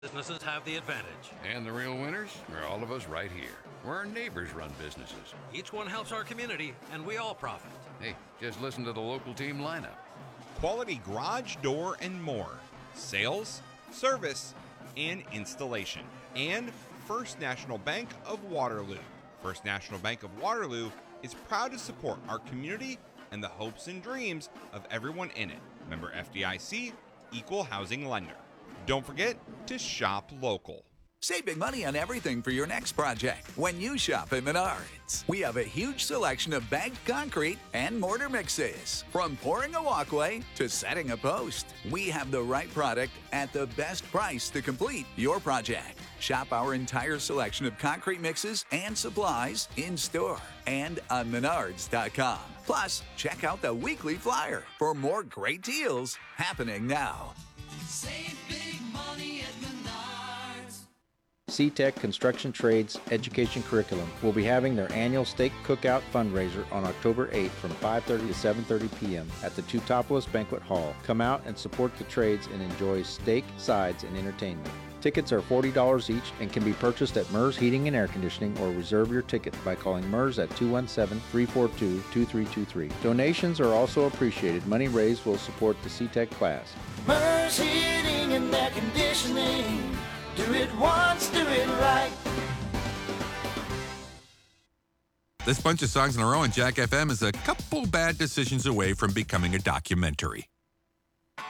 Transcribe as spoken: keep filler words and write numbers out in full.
Businesses have the advantage. And the real winners are all of us right here, where our neighbors run businesses. Each one helps our community, and we all profit. Hey, just listen to the local team lineup. Quality garage door and more. Sales, service, and installation. And First National Bank of Waterloo. First National Bank of Waterloo is proud to support our community and the hopes and dreams of everyone in it. Member F D I C, Equal Housing Lender. Don't forget to shop local. Save big money on everything for your next project when you shop at Menards. We have a huge selection of bagged concrete and mortar mixes. From pouring a walkway to setting a post, we have the right product at the best price to complete your project. Shop our entire selection of concrete mixes and supplies in store and on menards dot com. Plus, check out the weekly flyer for more great deals happening now. Save big money at Menards. C-Tech Construction Trades Education Curriculum will be having their annual steak cookout fundraiser on October eighth from five thirty to seven thirty p.m. at the Teutopolis Banquet Hall. Come out and support the trades and enjoy steak, sides, and entertainment. Tickets are forty dollars each and can be purchased at Mers Heating and Air Conditioning or reserve your ticket by calling Mers at two one seven, three four two, two three two three. Donations are also appreciated. Money raised will support the C-Tech class. Mers Heating and Air Conditioning. Do it once, do it right. This bunch of songs in a row on Jack F M is a couple bad decisions away from becoming a documentary.